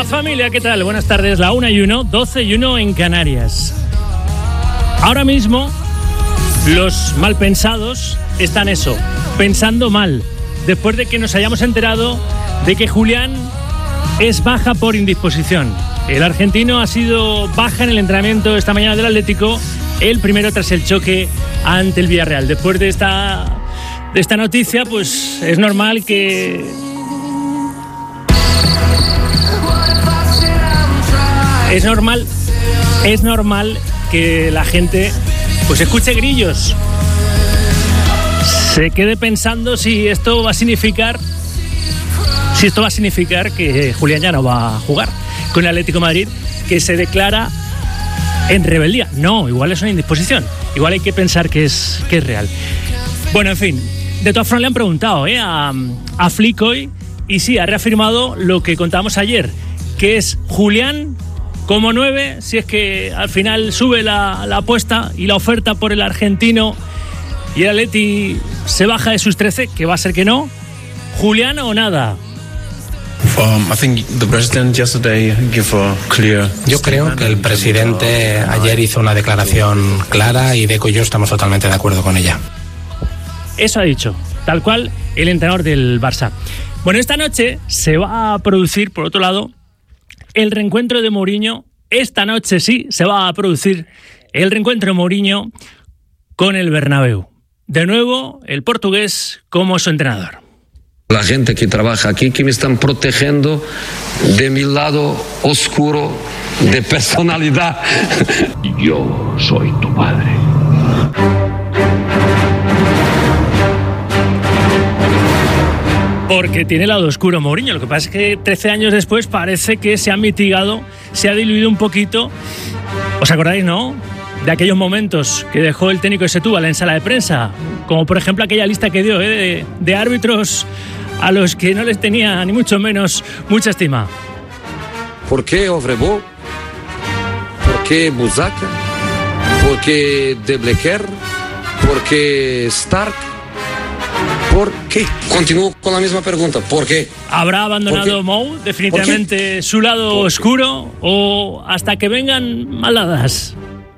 Familia, ¿qué tal? Buenas tardes, la 1:01, 12:01 en Canarias. Ahora mismo, los malpensados están pensando mal, después de que nos hayamos enterado de que Julián es baja por indisposición. El argentino ha sido baja en el entrenamiento esta mañana del Atlético, el primero tras el choque ante el Villarreal. Después de esta noticia, pues es normal que... Es normal que la gente pues escuche grillos, se quede pensando si esto va a significar que Julián ya no va a jugar con el Atlético de Madrid, que se declara en rebeldía. No, igual es una indisposición, igual hay que pensar que es real. Bueno, en fin, de todas formas le han preguntado a Flick hoy, y sí, ha reafirmado lo que contábamos ayer, que es Julián como 9, si es que al final sube la apuesta y la oferta por el argentino y el Atleti se baja de sus 13, que va a ser que no. ¿Julián o nada? Yo creo que el presidente ayer hizo una declaración clara y Deco y yo estamos totalmente de acuerdo con ella. Eso ha dicho, tal cual, el entrenador del Barça. Bueno, esta noche se va a producir, por otro lado, el reencuentro de Mourinho. Esta noche sí se va a producir el reencuentro de Mourinho con el Bernabéu. De nuevo, el portugués como su entrenador. La gente que trabaja aquí, que me están protegiendo de mi lado oscuro de personalidad. Yo soy tu padre. Porque tiene lado oscuro Mourinho. Lo que pasa es que 13 años después parece que se ha mitigado, se ha diluido un poquito. ¿Os acordáis, no? De aquellos momentos que dejó el técnico de Setúbal en sala de prensa. Como por ejemplo aquella lista que dio de árbitros a los que no les tenía ni mucho menos mucha estima. ¿Por qué Ovrebo? ¿Por qué Buzaca? ¿Por qué De Blecker? ¿Por qué Stark? ¿Por qué? Continúo con la misma pregunta. ¿Por qué? ¿Habrá abandonado Mou definitivamente su lado oscuro o hasta que vengan maladas?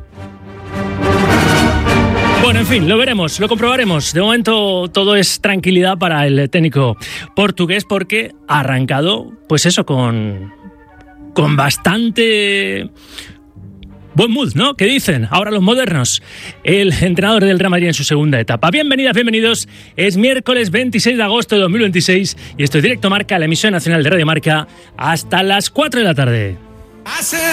Bueno, en fin, lo veremos, lo comprobaremos. De momento todo es tranquilidad para el técnico portugués porque ha arrancado, pues eso, con bastante... buen mood, ¿no? ¿Qué dicen ahora los modernos? El entrenador del Real Madrid en su segunda etapa. Bienvenidas, bienvenidos. Es miércoles 26 de agosto de 2026 y esto es Directo Marca, la emisión nacional de Radio Marca, hasta las 4 de la tarde.